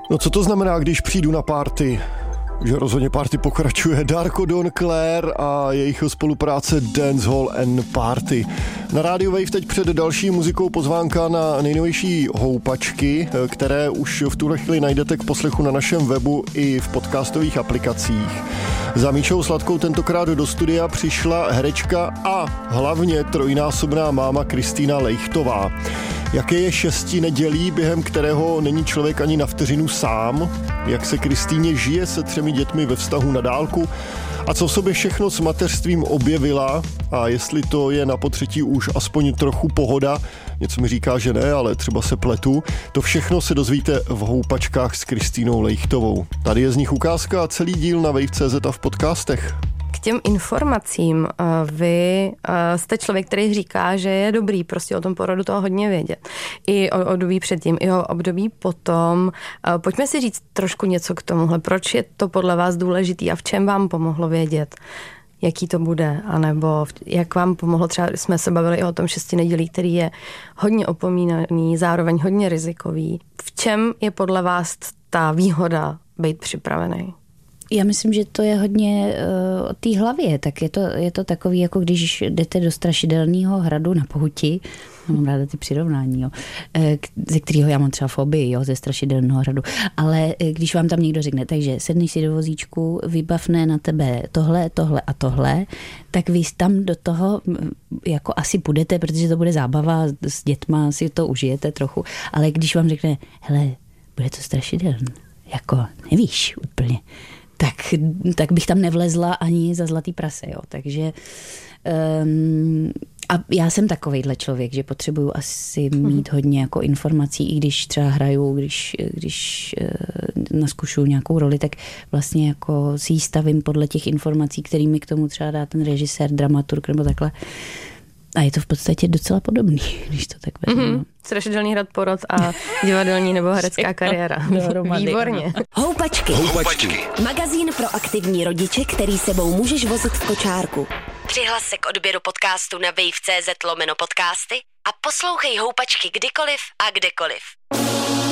No co to znamená, když přijdu na party? Že rozhodně party pokračuje. Darko Don Claire a jejich spolupráce Dancehall and Party. Na rádiu Wave teď před další muzikou pozvánka na nejnovější houpačky, které už v tuhle chvíli najdete k poslechu na našem webu i v podcastových aplikacích. Za Míšou Sladkou tentokrát do studia přišla herečka a hlavně trojnásobná máma Kristýna Lejchtová. Jaké je 6 nedělí, během kterého není člověk ani na vteřinu sám? Jak se Kristýně žije se 3 dětmi ve vztahu na dálku? A co v sobě všechno s mateřstvím objevila? A jestli to je na potřetí už aspoň trochu pohoda? Něco mi říká, že ne, ale třeba se pletu. To všechno se dozvíte v houpačkách s Kristýnou Lejchtovou. Tady je z nich ukázka a celý díl na Wave.cz a v podcastech. K těm informacím, vy jste člověk, který říká, že je dobrý prostě o tom porodu toho hodně vědět. I o období předtím, i o období potom. Pojďme si říct trošku něco k tomuhle. Proč je to podle vás důležitý a v čem vám pomohlo vědět, jaký to bude, anebo jak vám pomohlo, třeba jsme se bavili i o tom 6 nedělí, který je hodně opomínaný, zároveň hodně rizikový. V čem je podle vás ta výhoda být připravený? Já myslím, že to je hodně o té hlavě, tak je to takový, jako když jdete do strašidelného hradu na pouti, mám ráda ty přirovnání, jo, ze kterého já mám třeba fobii, jo, ze strašidelného hradu, ale když vám tam někdo řekne, takže sedneš si do vozíčku, vybavne na tebe tohle a tohle, tak vy tam do toho jako asi půjdete, protože to bude zábava s dětma, si to užijete trochu, ale když vám řekne, hele, bude to strašidelné, jako nevíš úplně, tak bych tam nevlezla ani za zlatý prase, jo. Takže a já jsem takovejhle člověk, že potřebuju asi mít hodně jako informací, i když třeba hraju, když naskušuju nějakou roli, tak vlastně jako si ji stavím podle těch informací, kterými k tomu třeba dá ten režisér, dramaturg nebo takhle. A je to v podstatě docela podobný, když to tak vezmu. Strašidelný hrad porod a divadelní nebo herecká kariéra. Výborně. Houpačky. Magazín pro aktivní rodiče, který sebou můžeš vozit v kočárku. Přihlas se k odběru podcastu na wave.cz/podcasty a poslouchej houpačky kdykoliv a kdekoliv.